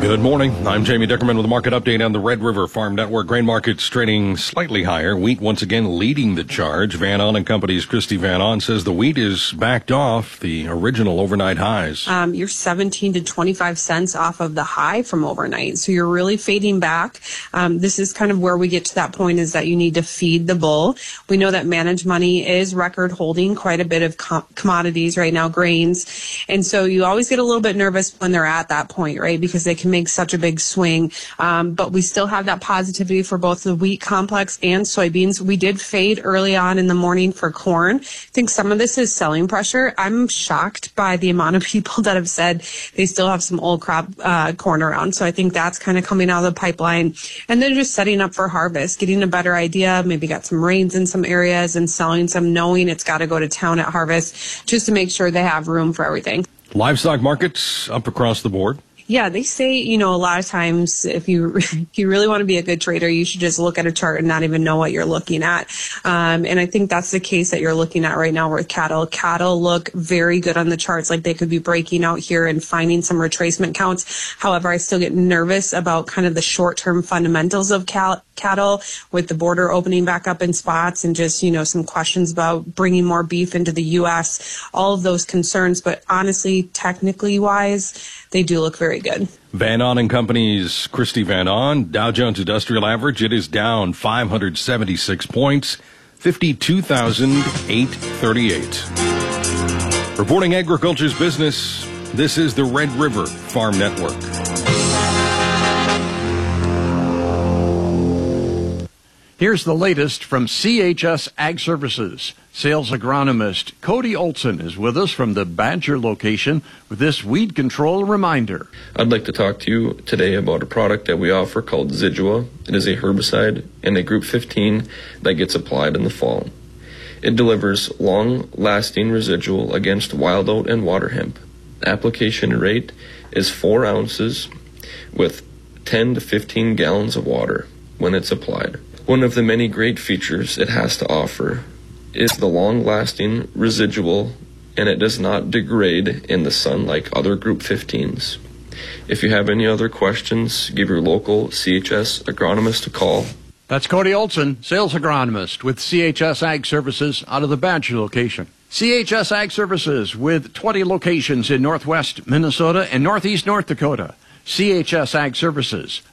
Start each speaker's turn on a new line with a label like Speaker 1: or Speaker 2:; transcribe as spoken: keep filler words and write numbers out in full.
Speaker 1: Good morning. I'm Jamie Dickerman with a market update on the Red River Farm Network. Grain markets trading slightly higher. Wheat once again leading the charge. Van On and Company's Christy Van On says the wheat is backed off the original overnight highs.
Speaker 2: Um, you're seventeen to twenty-five cents off of the high from overnight. So you're really fading back. Um, this is kind of where we get to that point, is that you need to feed the bull. We know that managed money is record holding quite a bit of com- commodities right now, grains. And so you always get a little bit nervous when they're at that point, right? Because they can make such a big swing. Um, but we still have that positivity for both the wheat complex and soybeans. We did fade early on in the morning for corn. I think some of this is selling pressure. I'm shocked by the amount of people that have said they still have some old crop uh, corn around. So I think that's kind of coming out of the pipeline. And then just setting up for harvest, getting a better idea, maybe got some rains in some areas and selling some, knowing it's got to go to town at harvest just to make sure they have room for everything.
Speaker 1: Livestock markets up across the board.
Speaker 2: Yeah, they say, you know, a lot of times if you if you really want to be a good trader, you should just look at a chart and not even know what you're looking at. Um, and I think that's the case that you're looking at right now with cattle. Cattle look very good on the charts, like they could be breaking out here and finding some retracement counts. However, I still get nervous about kind of the short-term fundamentals of cal- cattle with the border opening back up in spots and just, you know, some questions about bringing more beef into the U S, all of those concerns. But honestly, technically wise, they do look very good.
Speaker 1: Van On and Company's Christy Van On. Dow Jones Industrial Average, it is down five hundred seventy-six points, fifty-two thousand eight hundred thirty-eight. Reporting agriculture's business, this is the Red River Farm Network.
Speaker 3: Here's the latest from C H S Ag Services. Sales agronomist Cody Olson is with us from the Badger location with this weed control reminder.
Speaker 4: I'd like to talk to you today about a product that we offer called Zidua. It is a herbicide in a group fifteen that gets applied in the fall. It delivers long-lasting residual against wild oat and water hemp. Application rate is four ounces with ten to fifteen gallons of water when it's applied. One of the many great features it has to offer is the long-lasting residual, and it does not degrade in the sun like other Group fifteens. If you have any other questions, give your local C H S agronomist a call.
Speaker 3: That's Cody Olson, sales agronomist with C H S Ag Services out of the Badger location. C H S Ag Services with twenty locations in northwest Minnesota and northeast North Dakota. C H S Ag Services,